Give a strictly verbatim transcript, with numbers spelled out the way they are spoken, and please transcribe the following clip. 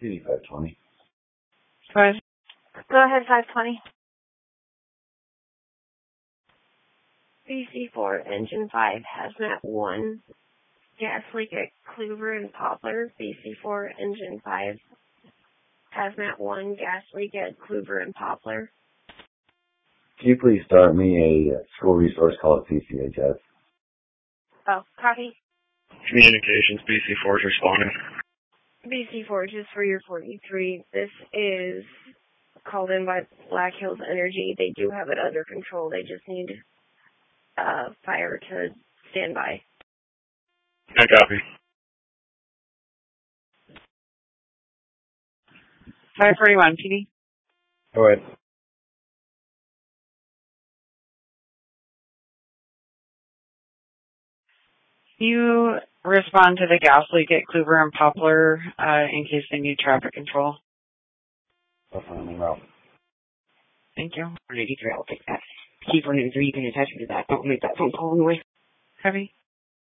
C D five twenty. Go ahead. Go ahead, five twenty. B C four, engine five, hazmat one, gas leak at Kluver and Poplar. B C four, engine five, hazmat one, gas leak at Kluver and Poplar. Can you please start me a school resource call at C C H S? Oh, copy. Communications, B C four is responding. B C four, just for your forty-three, this is called in by Black Hills Energy. They do have it under control. They just need uh, fire to stand by. I copy. five forty-one, P D. Go ahead. You respond to the gas leak at Kluver and Poplar uh, in case they need traffic control. Definitely route. Thank you. one eighty-three, I'll take that. Keep one eighty-three, you can attach me to that. Don't make that phone call anyway. Heavy.